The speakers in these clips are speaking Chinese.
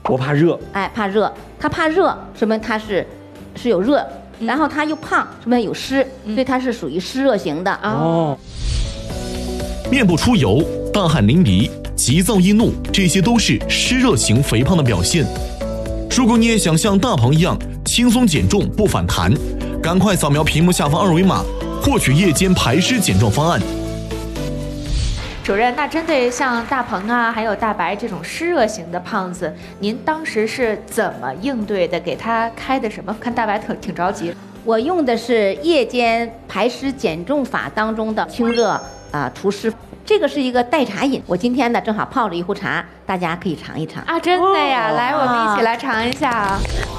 我怕热。 哎，怕热，他怕热，说明他是有热，然后他又胖，说明有湿，所以他是属于湿热型的。 哦， 面部出油、大汗淋漓、急躁易怒，这些都是湿热型肥胖的表现。如果你也想像大鹏一样轻松减重不反弹，赶快扫描屏幕下方二维码，获取夜间排湿减重方案。 主任，那针对像大鹏啊，还有大白这种湿热型的胖子，您当时是怎么应对的？给他开的什么？看大白挺着急。 我用的是夜间排湿减重法当中的清热除湿，这个是一个代茶饮。我今天呢正好泡着一壶茶，大家可以尝一尝啊！真的呀，来，我们一起来尝一下啊。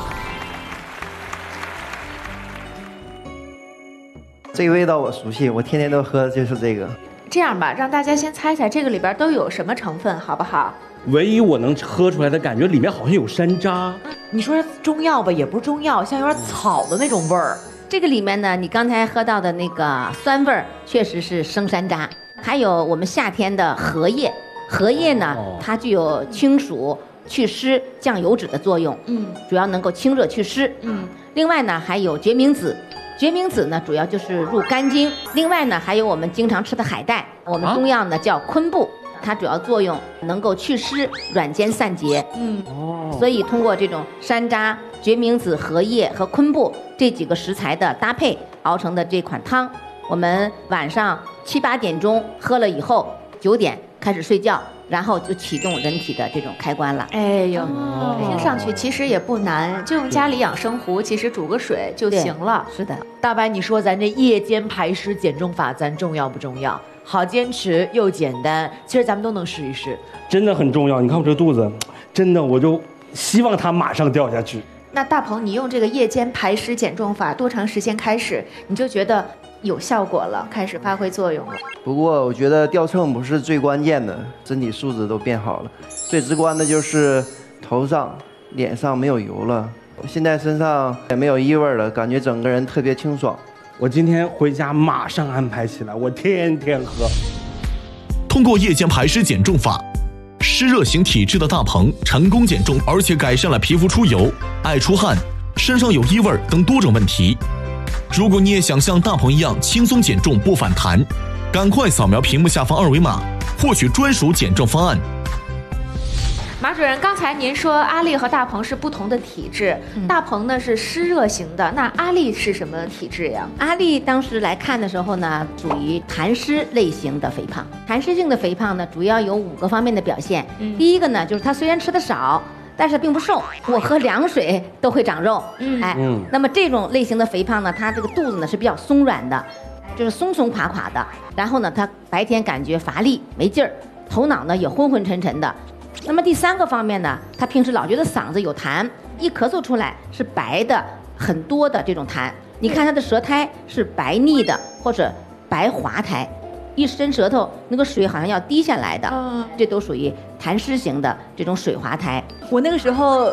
这个味道我熟悉，我天天都喝的就是这个。 这样吧，让大家先猜猜这个里边都有什么成分，好不好？ 唯一我能喝出来的感觉，里面好像有山楂。 你说中药吧，也不是中药，像有点草的那种味儿。 这个里面呢，你刚才喝到的那个酸味儿，确实是生山楂，还有我们夏天的荷叶。荷叶呢，它具有清暑、祛湿、降油脂的作用，主要能够清热祛湿，另外呢，还有决明子。决明子呢，主要就是入肝经。另外呢，还有我们经常吃的海带，我们中药呢叫昆布，它主要作用能够祛湿、软坚散结。所以通过这种山楂、决明子、荷叶和昆布这几个食材的搭配熬成的这款汤，我们晚上7、8点钟喝了以后，9点开始睡觉，然后就启动人体的这种开关了。 哎呦，听上去其实也不难，就用家里养生壶，其实煮个水就行了。 是的， 大白，你说咱这夜间排湿减重法，咱重要不重要？好坚持又简单，其实咱们都能试一试。 真的很重要。你看我这个肚子，真的我就希望它马上掉下去。 那大鹏，你用这个夜间排湿减重法多长时间开始，你就觉得有效果了，开始发挥作用了？ 不过我觉得掉秤不是最关键的，身体素质都变好了。最直观的就是头上、脸上没有油了，现在身上也没有异味了，感觉整个人特别清爽。 我今天回家马上安排起来，我天天喝。 通过夜间排湿减重法，湿热型体质的大鹏成功减重，而且改善了皮肤出油、爱出汗、身上有异味等多种问题。如果你也想像大鹏一样轻松减重不反弹，赶快扫描屏幕下方二维码，获取专属减重方案。 马主任，刚才您说阿丽和大鹏是不同的体质，大鹏呢是湿热型的，那阿丽是什么体质呀？ 阿丽当时来看的时候呢，属于痰湿类型的肥胖。痰湿性的肥胖呢，主要有5个方面的表现。第一个呢，就是她虽然吃的少，但是并不瘦，我喝凉水都会长肉。那么这种类型的肥胖呢，它这个肚子呢是比较松软的，就是松松垮垮的。然后呢，她白天感觉乏力没劲儿，头脑呢也昏昏沉沉的。那么第3个方面呢，他平时老觉得嗓子有痰，一咳嗽出来是白的很多的这种痰。你看他的舌苔是白腻的或者白滑苔，一伸舌头那个水好像要滴下来的，这都属于痰湿型的这种水滑苔。 我那个时候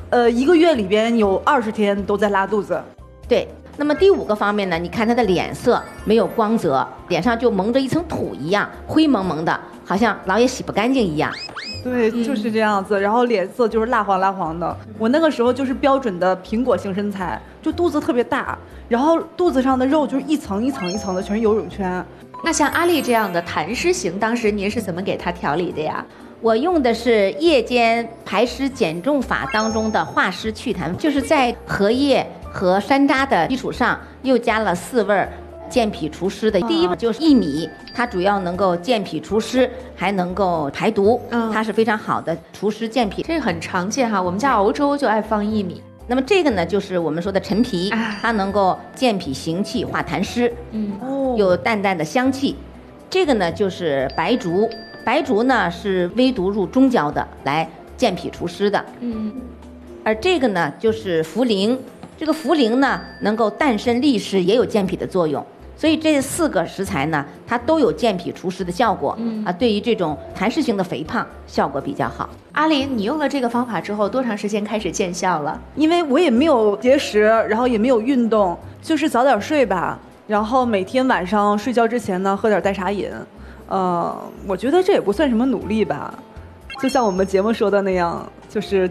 1个月里边有20天都在拉肚子。 对。那么第5个方面呢，你看他的脸色没有光泽，脸上就蒙着一层土一样，灰蒙蒙的，好像老也洗不干净一样。 对，就是这样子，然后脸色就是蜡黄蜡黄的。我那个时候就是标准的苹果型身材，就肚子特别大，然后肚子上的肉就是一层一层一层的，全是游泳圈。 那像阿丽这样的痰湿型，当时您是怎么给她调理的呀？ 我用的是夜间排湿减重法当中的化湿祛痰，就是在荷叶和山楂的基础上又加了4味健脾除湿的。第一个就是薏米，它主要能够健脾除湿，还能够排毒，它是非常好的除湿健脾。 这个很常见哈，我们家熬粥就爱放薏米。 那么这个呢，就是我们说的陈皮，它能够健脾行气、化痰湿，有淡淡的香气。这个呢就是白术，白术呢是微毒入中焦的，来健脾除湿的。而这个呢就是茯苓，这个茯苓呢能够淡渗利湿，也有健脾的作用。所以这4个食材呢，它都有健脾除湿的效果，对于这种痰湿型的肥胖效果比较好。 阿林，你用了这个方法之后，多长时间开始见效了？ 因为我也没有节食，然后也没有运动，就是早点睡吧，然后每天晚上睡觉之前呢，喝点代茶饮。我觉得这也不算什么努力吧，就像我们节目说的那样，就是